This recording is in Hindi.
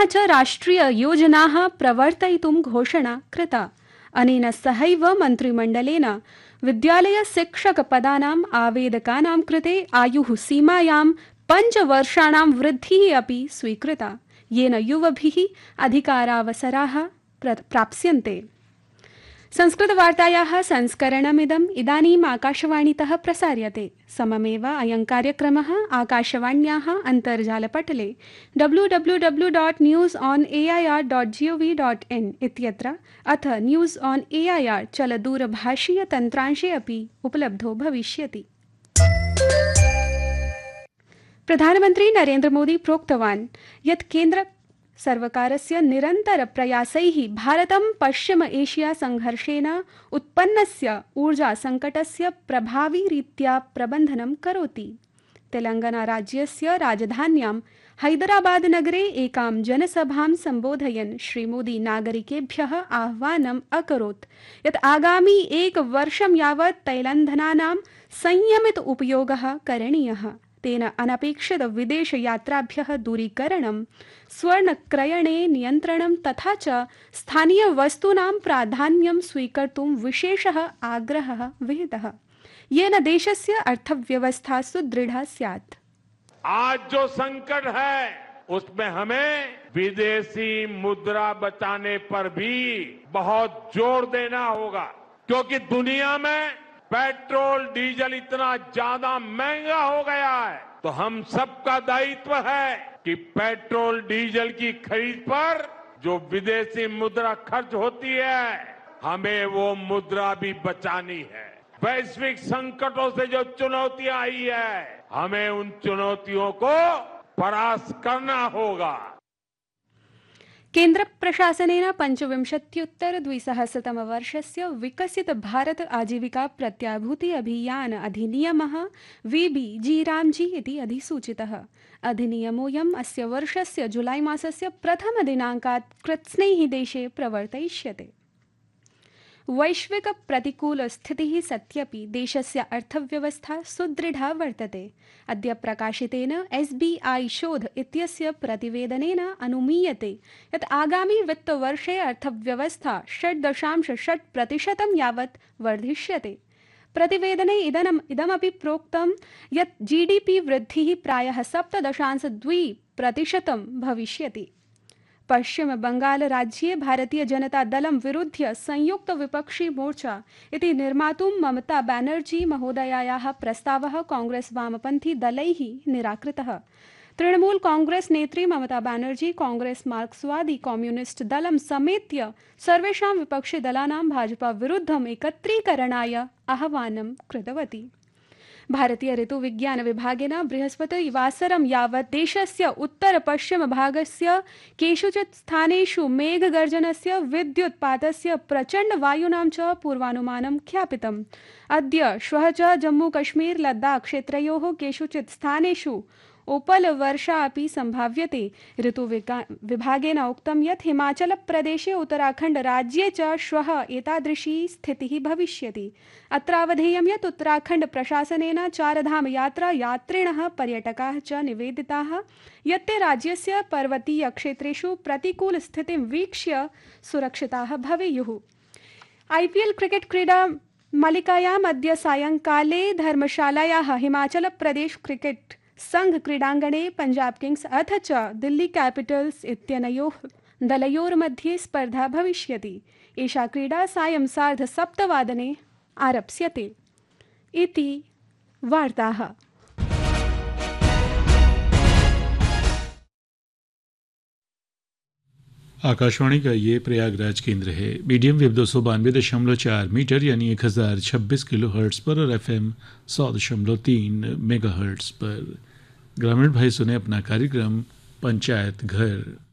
पुनः च राष्ट्रिययोजनाः प्रवर्तयितुं घोषणा कृता। अनेन सहैव मन्त्रिमण्डलेन विद्यालयशिक्षकपदानाम् आवेदकानां कृते आयुः सीमायां 5 वर्षाणां वृद्धिः अपि स्वीकृता, येन युवभिः अधिकारावसराः प्राप्स्यन्ते। संस्कृतवार्तायाः संस्करणमिदम् इदानीम् आकाशवाणीतः प्रसार्यते। सममेव अयं कार्यक्रमः आकाशवाण्याः अन्तर्जालपटले www.newsonair.gov.in इत्यत्र अथ न्यूज़ ऑन एआईआर चलदूरभाषीयतन्त्रांशे अपि उपलब्धो भविष्यति। प्रधानमन्त्री नरेन्द्र मोदी प्रोक्तवान् यत् केन्द्र सर्वकारस्य निरन्तरप्रयासैः भारतं पश्चिम एशिया संघर्षेण उत्पन्नस्य ऊर्जा संकटस्य प्रभावीरीत्या प्रबन्धनं करोति। तेलंगाना राज्यस्य राजधान्यां हैदराबाद नगरे एकां जनसभां सम्बोधयन् श्रीमोदी नागरिकेभ्यः आह्वानम् अकरोत् यत् आगामि 1 वर्षं यावत् तैलन्धनानां संयमित उपयोगः करणीयः। तेन अनपेक्षित विदेशयात्राभ्यः दूरीकरणं, स्वर्णक्रयणे नियन्त्रणं तथा च स्थानीयवस्तूनां प्राधान्यं स्वीकर्तुं विशेषः आग्रहः विहितः, येन देशस्य अर्थव्यवस्था सुदृढ़ा स्यात्। आज जो संकट है उसमें हमें विदेशी मुद्रा बचाने पर भी बहुत जोर देना होगा, क्योंकि दुनिया में पेट्रोल डीजल इतना ज्यादा महंगा हो गया है। तो हम सबका दायित्व है कि पेट्रोल डीजल की खरीद पर जो विदेशी मुद्रा खर्च होती है, हमें वो मुद्रा भी बचानी है। वैश्विक संकटों से जो चुनौतियां आई है, हमें उन चुनौतियों को परास्त करना होगा। केन्द्र प्रशासनेन 25-द्विसहस्रतमवर्षस्य विकसित भारत आजीविका प्रत्याभूति अभियान अधिनियमः VBG रामजी इति अधिसूचितः। अधिनियमोऽयम् अस्य वर्षस्य जुलाई मासस्य प्रथमदिनाङ्कात् कृत्स्नैः देशे प्रवर्तयिष्यते। वैश्विक प्रतिकूल स्थितिः सत्यपि देशस्य अर्थव्यवस्था सुदृढ़ा वर्तते। अद्य प्रकाशितेन SBI शोध इत्यस्य प्रतिवेदनेन अनुमीयते यत् आगामि वित्तवर्षे अर्थव्यवस्था 6.6% यावत् वर्धिष्यते। प्रतिवेदने इदमपि प्रोक्तं यत् GDP वृद्धिः प्रायः 7.2% भविष्यति। पश्चिम बंगाल राज्ये भारतीय जनता दलं विरुध्य संयुक्त विपक्षी मोर्चा इति निर्मातुं ममता बैनर्जी महोदयायाः प्रस्तावः कांग्रेस वामपंथी दलैः निराकृतः। तृणमूल कांग्रेस नेत्री ममता बैनर्जी कांग्रेस मार्क्सवादी कम्युनिस्ट दलं समेत्य सर्वेषां विपक्षी दलानां भाजपा विरुद्धम् एकत्रीकरणाय आह्वानं कृतवती। भारतीय ऋतुविज्ञान विभागेन बृहस्पतिवासरं यावत् देशस्य उत्तर पश्चिम भागस्य केषुचित् स्थानेषु मेघगर्जनस्य, विद्युत्पातस्य, प्रचण्ड वायूनां च पूर्वानुमानं ख्यापितम्। अद्य श्वः च जम्मू कश्मीर लद्दाख क्षेत्रयोः केषुचित् स्थानेषु उपलवर्षा अपि संभाव्यते। ऋतुविभागेन उक्तं यत् हिमाचल प्रदेशे, उत्तराखण्ड राज्ये च श्वः एतादृशी स्थितिः भविष्यति। अत्रावधेयं यत् उत्तराखण्ड प्रशासनेन चारधाम यात्रा यात्रिणः पर्यटकाः च निवेदिताः यत् ते राज्यस्य पर्वतीय क्षेत्रेषु प्रतिकूल स्थितिं वीक्ष्य सुरक्षिताः भवेयुः। IPL क्रिकेट क्रीडा मालिकायाम् अद्य सायंकाले धर्मशालायाः हिमाचल प्रदेश क्रिकेट संघ क्रीडाङ्गणे पंजाब किंग्स अथ च दिल्ली कैपिटल्स इत्यनयोः दलयोर्मध्ये स्पर्धा भविष्यति। एषा क्रीडा सायं 7:30 आरप्स्यते। इति वार्ताः। आकाशवाणी का ये प्रयागराज केंद्र है। मीडियम वेव 292.4 मीटर यानी 1026 किलो हर्ट्स पर और FM 100.3 मेगा हर्ट्स पर। ग्रामीण भाई सुने अपना कार्यक्रम पंचायत घर।